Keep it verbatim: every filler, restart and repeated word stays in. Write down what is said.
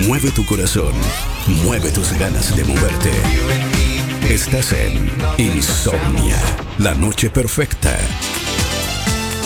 mueve tu corazón, mueve tus ganas de moverte. Estás en Insomnia, la noche perfecta.